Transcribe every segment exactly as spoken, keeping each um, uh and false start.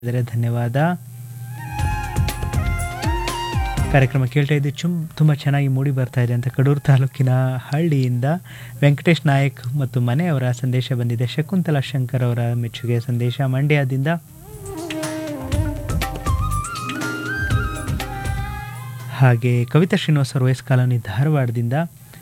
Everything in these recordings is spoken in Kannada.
ಇದ್ದಾರೆ ಧನ್ಯವಾದ. ಕಾರ್ಯಕ್ರಮ ಕೇಳ್ತಾ ಇದ್ದು ಚುಮ್ ತುಂಬ ಚೆನ್ನಾಗಿ ಮೂಡಿ ಬರ್ತಾ ಇದೆ ಅಂತ ಕಡೂರು ತಾಲೂಕಿನ ಹಳ್ಳಿಯಿಂದ ವೆಂಕಟೇಶ್ ನಾಯಕ್ ಮತ್ತು ಮನೆಯವರ ಸಂದೇಶ ಬಂದಿದೆ. ಶಕುಂತಲಾ ಶಂಕರ್ ಅವರ ಮೆಚ್ಚುಗೆ ಸಂದೇಶ ಮಂಡ್ಯದಿಂದ. ಹಾಗೆ ಕವಿತಾ ಶ್ರೀನಿವಾಸ್ ಅವರು ವಯಸ್ ಕಾಲೋನಿ ಧಾರವಾಡದಿಂದ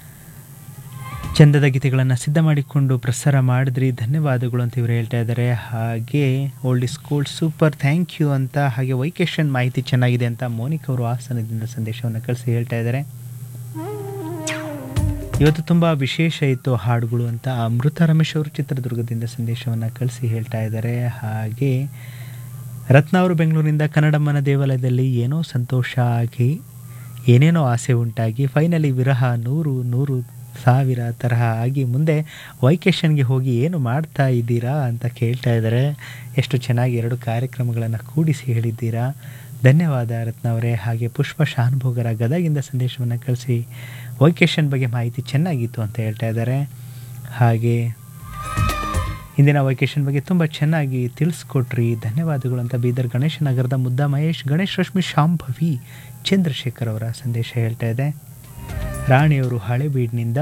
ಚಂದದ ಗೀತೆಗಳನ್ನು ಸಿದ್ಧ ಮಾಡಿಕೊಂಡು ಪ್ರಸಾರ ಮಾಡಿದ್ರಿ, ಧನ್ಯವಾದಗಳು ಅಂತ ಇವರು ಹೇಳ್ತಾ ಇದ್ದಾರೆ. ಹಾಗೆ old school super thank you ಅಂತ, ಹಾಗೆ ವೈಕೇಶನ್ ಮಾಹಿತಿ ಚೆನ್ನಾಗಿದೆ ಅಂತ ಮೋನಿಕ್ ಅವರು ಹಾಸನದಿಂದ ಸಂದೇಶವನ್ನು ಕಳಿಸಿ ಹೇಳ್ತಾ ಇದ್ದಾರೆ. ಇವತ್ತು ತುಂಬ ವಿಶೇಷ ಇತ್ತು ಹಾಡುಗಳು ಅಂತ ಅಮೃತ ರಮೇಶ್ ಅವರು ಚಿತ್ರದುರ್ಗದಿಂದ ಸಂದೇಶವನ್ನು ಕಳಿಸಿ ಹೇಳ್ತಾ ಇದ್ದಾರೆ. ಹಾಗೆ ರತ್ನ ಅವರು ಬೆಂಗಳೂರಿನಿಂದ ಕನ್ನಡಮ್ಮನ ದೇವಾಲಯದಲ್ಲಿ ಏನೋ ಸಂತೋಷ ಆಗಿ ಏನೇನೋ ಆಸೆ ಉಂಟಾಗಿ ಫೈನಲಿ ವಿರಹ ನೂರು ನೂರು ಸಾವಿರ ತರಹ ಆಗಿ ಮುಂದೆ ವೈಕೇಶನ್ಗೆ ಹೋಗಿ ಏನು ಮಾಡ್ತಾ ಇದ್ದೀರಾ ಅಂತ ಕೇಳ್ತಾ ಇದ್ದಾರೆ. ಎಷ್ಟು ಚೆನ್ನಾಗಿ ಎರಡು ಕಾರ್ಯಕ್ರಮಗಳನ್ನು ಕೂಡಿಸಿ ಹೇಳಿದ್ದೀರಾ, ಧನ್ಯವಾದ ರತ್ನ ಅವರೇ. ಹಾಗೆ ಪುಷ್ಪ ಶಾನುಭೋಗರ ಗದಗಿಂದ ಸಂದೇಶವನ್ನು ಕಳಿಸಿ ವೈಕೇಶನ್ ಬಗ್ಗೆ ಮಾಹಿತಿ ಚೆನ್ನಾಗಿತ್ತು ಅಂತ ಹೇಳ್ತಾ ಇದ್ದಾರೆ. ಹಾಗೆ ಇಂದಿನ ವೈಕೇಶನ್ ಬಗ್ಗೆ ತುಂಬ ಚೆನ್ನಾಗಿ ತಿಳಿಸ್ಕೊಟ್ರಿ, ಧನ್ಯವಾದಗಳು ಅಂತ ಬೀದರ್ ಗಣೇಶ ನಗರದ ಮುದ್ದಾ ಮಹೇಶ್, ಗಣೇಶ್ ರಶ್ಮಿ ಶಾಂಭವಿ ಚಂದ್ರಶೇಖರ್ ಅವರ ಸಂದೇಶ ಹೇಳ್ತಾ ಇದೆ. ರಾಣಿಯವರು ಹಳೆಬೀಡಿನಿಂದ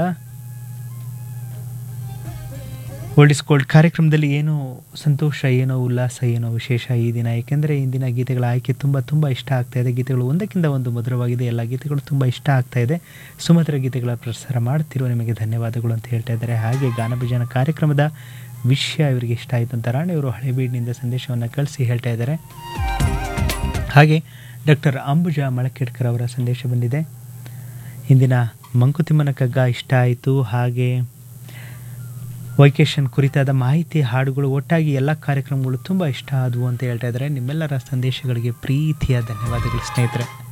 ಓಲ್ಡ್ ಇಸ್ ಗೋಲ್ಡ್ ಕಾರ್ಯಕ್ರಮದಲ್ಲಿ ಏನೋ ಸಂತೋಷ, ಏನೋ ಉಲ್ಲಾಸ, ಏನೋ ವಿಶೇಷ ಈ ದಿನ. ಏಕೆಂದರೆ ಇಂದಿನ ಗೀತೆಗಳ ಆಯ್ಕೆ ತುಂಬ ತುಂಬ ಇಷ್ಟ ಆಗ್ತಾ ಇದೆ. ಗೀತೆಗಳು ಒಂದಕ್ಕಿಂತ ಒಂದು ಮಧುರವಾಗಿದೆ, ಎಲ್ಲ ಗೀತೆಗಳು ತುಂಬ ಇಷ್ಟ ಆಗ್ತಾ ಇದೆ. ಸುಮಧುರ ಗೀತೆಗಳ ಪ್ರಸಾರ ಮಾಡ್ತಿರೋ ನಿಮಗೆ ಧನ್ಯವಾದಗಳು ಅಂತ ಹೇಳ್ತಾ ಇದ್ದಾರೆ. ಹಾಗೆ ಗಾನಭಜನ ಕಾರ್ಯಕ್ರಮದ ವಿಷಯ ಇವರಿಗೆ ಇಷ್ಟ ಆಯಿತು ಅಂತ ರಾಣಿಯವರು ಹಳೆಬೀಡಿನಿಂದ ಸಂದೇಶವನ್ನು ಕಳಿಸಿ ಹೇಳ್ತಾ ಇದ್ದಾರೆ. ಹಾಗೆ ಡಾಕ್ಟರ್ ಅಂಬುಜಾ ಮಳಕೇಡ್ಕರ್ ಅವರ ಸಂದೇಶ ಬಂದಿದೆ. ಇಂದಿನ ಮಂಕುತಿಮ್ಮನ ಕಗ್ಗ ಇಷ್ಟ ಆಯಿತು. ಹಾಗೆ ವೈಕೇಶನ್ ಕುರಿತಾದ ಮಾಹಿತಿ, ಹಾಡುಗಳು, ಒಟ್ಟಾಗಿ ಎಲ್ಲ ಕಾರ್ಯಕ್ರಮಗಳು ತುಂಬ ಇಷ್ಟ ಆದವು ಅಂತ ಹೇಳ್ತಾ ಇದ್ದಾರೆ. ನಿಮ್ಮೆಲ್ಲರ ಸಂದೇಶಗಳಿಗೆ ಪ್ರೀತಿಯ ಧನ್ಯವಾದಗಳು ಸ್ನೇಹಿತರೆ.